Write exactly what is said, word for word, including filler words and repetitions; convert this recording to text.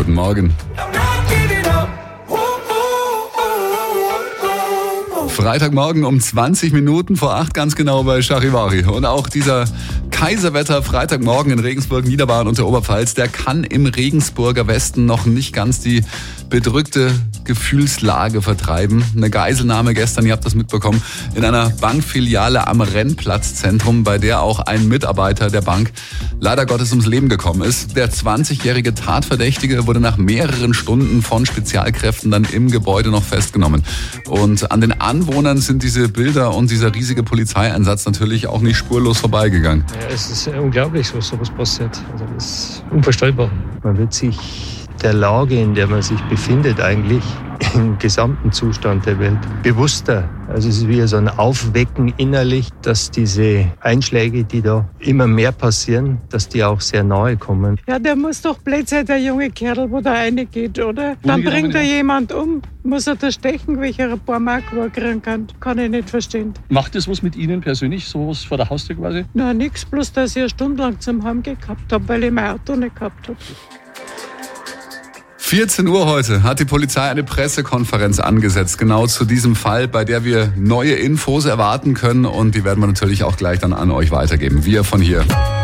Guten Morgen. Freitagmorgen um zwanzig Minuten vor acht ganz genau bei Charivari. Und auch dieser Kaiserwetter Freitagmorgen in Regensburg, Niederbayern und der Oberpfalz, der kann im Regensburger Westen noch nicht ganz die bedrückte Gefühlslage vertreiben. Eine Geiselnahme gestern, ihr habt das mitbekommen, in einer Bankfiliale am Rennplatzzentrum, bei der auch ein Mitarbeiter der Bank leider Gottes ums Leben gekommen ist. Der zwanzigjährige Tatverdächtige wurde nach mehreren Stunden von Spezialkräften dann im Gebäude noch festgenommen. Und an den Anwohnern sind diese Bilder und dieser riesige Polizeieinsatz natürlich auch nicht spurlos vorbeigegangen. Ja, es ist unglaublich, was sowas passiert. Also das ist unvorstellbar. Man wird sich der Lage, in der man sich befindet, eigentlich im gesamten Zustand der Welt bewusster. Also es ist wie so ein Aufwecken innerlich, dass diese Einschläge, die da immer mehr passieren, dass die auch sehr nahe kommen. Ja, der muss doch blöd sein, der junge Kerl, wo da reingeht, oder? Dann bringt er jemand um. Muss er da stechen, welcher ein paar Mark kriegen kann? Kann ich nicht verstehen. Macht das was mit Ihnen persönlich, sowas vor der Haustür quasi? Na, nix, bloß dass ich eine Stunde lang zum Heimgehen gehabt habe, weil ich mein Auto nicht gehabt habe. vierzehn Uhr heute hat die Polizei eine Pressekonferenz angesetzt, genau zu diesem Fall, bei der wir neue Infos erwarten können und die werden wir natürlich auch gleich dann an euch weitergeben. Wir von hier.